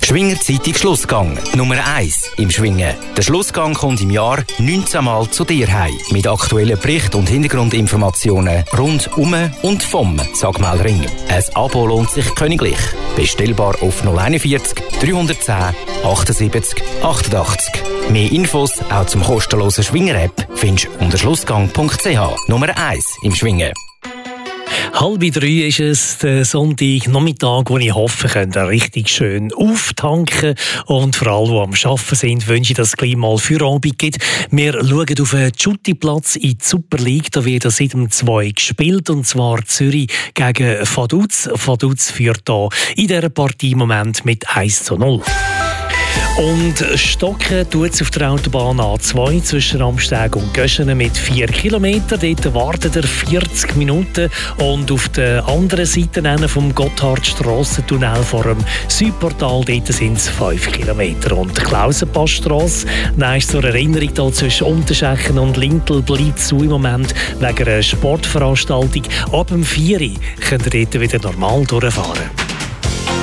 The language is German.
Schwinger Zeitung Schlussgang. Nummer 1 im Schwingen. Der Schlussgang kommt im Jahr 19 Mal zu dir heim. Mit aktuellen Berichten und Hintergrundinformationen rund um und vom Sagmeldring. Ein Abo lohnt sich königlich. Bestellbar auf 041 310 78 88. Mehr Infos auch zum kostenlosen Schwinger-App findest du unter schlussgang.ch. Nummer 1 im Schwingen. 2:30 ist es, der Sonntagnachmittag, wo ich hoffe, könnt ihr richtig schön auftanken. Und für alle, die am Arbeiten sind, wünsche ich, dass es gleich mal Feierabend gibt. Wir schauen auf den Schuttiplatz in die Super League. Da wird seit dem 2 gespielt, und zwar Zürich gegen Vaduz. Vaduz führt da in dieser Partie im Moment mit 1:0. Und stocken tut es auf der Autobahn A2 zwischen Amsteg und Göschenen mit 4 Kilometern. Dort wartet er 40 Minuten. Und auf der anderen Seite vom Gotthardstrassentunnel vor dem Südportal sind es 5 Kilometer. Und die Klausenpassstrasse, ist zur Erinnerung, da zwischen Unterschechen und Lintel bleibt zu im Moment wegen einer Sportveranstaltung. Ab dem 4 könnt ihr dort wieder normal durchfahren.